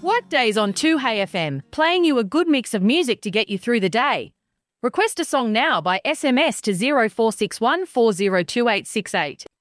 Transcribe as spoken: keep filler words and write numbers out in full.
Workday's on two Hey F M, playing you a good mix of music to get you through the day. Request a song now by S M S to zero four six one four zero two eight six eight.